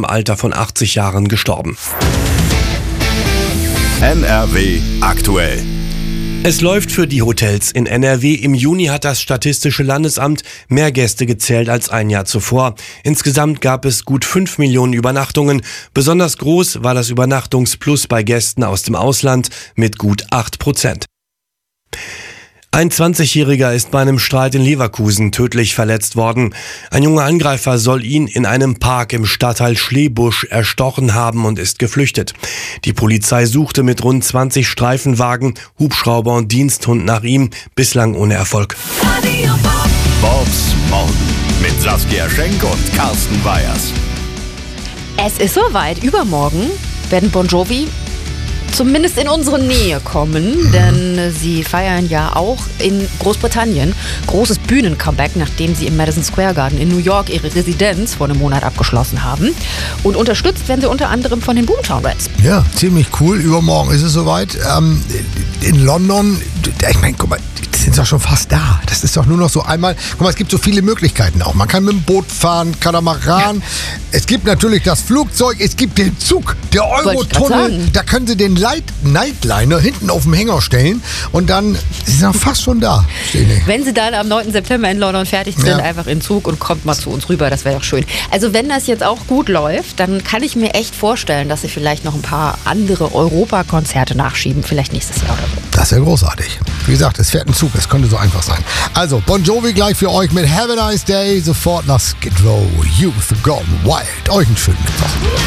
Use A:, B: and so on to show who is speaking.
A: Alter von 80 Jahren gestorben.
B: NRW aktuell.
A: Es läuft für die Hotels in NRW. Im Juni hat das Statistische Landesamt mehr Gäste gezählt als ein Jahr zuvor. Insgesamt gab es gut 5 Millionen Übernachtungen. Besonders groß war das Übernachtungsplus bei Gästen aus dem Ausland mit gut 8%. Ein 20-Jähriger ist bei einem Streit in Leverkusen tödlich verletzt worden. Ein junger Angreifer soll ihn in einem Park im Stadtteil Schlebusch erstochen haben und ist geflüchtet. Die Polizei suchte mit rund 20 Streifenwagen, Hubschrauber und Diensthund nach ihm, bislang ohne Erfolg.
B: Bobs Morgen mit Saskia Schenk und Carsten Weyers.
C: Es ist soweit. Übermorgen werden Bon Jovi zumindest in unsere Nähe kommen, denn sie feiern ja auch in Großbritannien großes Bühnen-Comeback, nachdem sie im Madison Square Garden in New York ihre Residenz vor einem Monat abgeschlossen haben. Und unterstützt werden sie unter anderem von den Boomtown Rats.
D: Ja, ziemlich cool. Übermorgen ist es soweit. In London, ich meine, guck mal, die sind doch schon fast da. Das ist doch nur noch so einmal. Guck mal, es gibt so viele Möglichkeiten auch. Man kann mit dem Boot fahren, Katamaran. Ja. Es gibt natürlich das Flugzeug, es gibt den Zug, der Eurotunnel. Da können Sie den Nightliner hinten auf dem Hänger stellen und dann Sie sind fast schon da.
C: Wenn Sie dann am 9. September in London fertig sind, einfach in Zug und kommt mal zu uns rüber, das wäre doch schön. Also wenn das jetzt auch gut läuft, dann kann ich mir echt vorstellen, dass Sie vielleicht noch ein paar andere Europakonzerte nachschieben, vielleicht nächstes Jahr oder so.
D: Das wäre großartig. Wie gesagt, es fährt ein Zug, es könnte so einfach sein. Also, Bon Jovi gleich für euch mit Have a Nice Day, sofort nach Skid Row, Youth Gone Wild. Euch einen schönen Mittwoch.